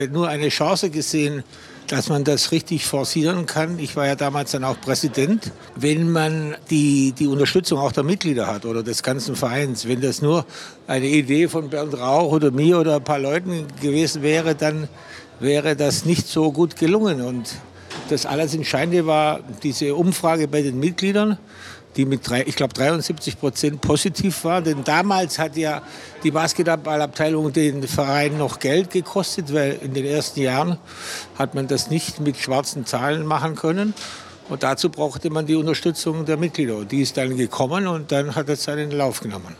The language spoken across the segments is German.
Nur eine Chance gesehen, dass man das richtig forcieren kann. Ich war ja damals dann auch Präsident. Wenn man die Unterstützung auch der Mitglieder hat oder des ganzen Vereins, wenn das nur eine Idee von Bernd Rauch oder mir oder ein paar Leuten gewesen wäre, dann wäre das nicht so gut gelungen. Und das alles Entscheidende war diese Umfrage bei den Mitgliedern, die mit, ich glaube, 73% positiv war. Denn damals hat ja die Basketballabteilung den Verein noch Geld gekostet, weil in den ersten Jahren hat man das nicht mit schwarzen Zahlen machen können. Und dazu brauchte man die Unterstützung der Mitglieder. Und die ist dann gekommen und dann hat es seinen Lauf genommen.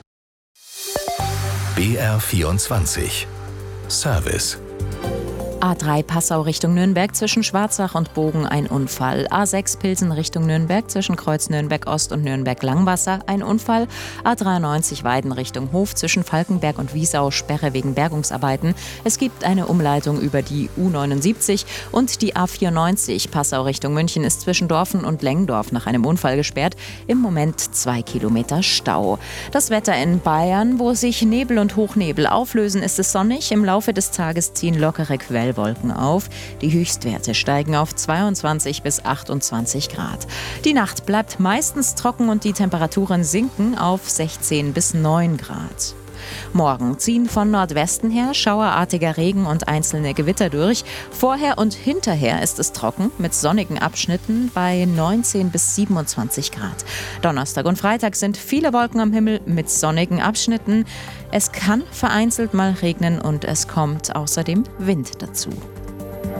BR24 Service. A3 Passau Richtung Nürnberg zwischen Schwarzach und Bogen ein Unfall. A6 Pilsen Richtung Nürnberg zwischen Kreuz Nürnberg Ost und Nürnberg Langwasser ein Unfall. A93 Weiden Richtung Hof zwischen Falkenberg und Wiesau Sperre wegen Bergungsarbeiten. Es gibt eine Umleitung über die U79 und die A94 Passau Richtung München ist zwischen Dorfen und Lengdorf nach einem Unfall gesperrt. Im Moment 2 Kilometer Stau. Das Wetter in Bayern, wo sich Nebel und Hochnebel auflösen, ist es sonnig. Im Laufe des Tages ziehen lockere Quellwolken auf. Die Höchstwerte steigen auf 22 bis 28 Grad. Die Nacht bleibt meistens trocken und die Temperaturen sinken auf 16 bis 9 Grad. Morgen ziehen von Nordwesten her schauerartiger Regen und einzelne Gewitter durch. Vorher und hinterher ist es trocken mit sonnigen Abschnitten bei 19 bis 27 Grad. Donnerstag und Freitag sind viele Wolken am Himmel mit sonnigen Abschnitten. Es kann vereinzelt mal regnen und es kommt außerdem Wind dazu.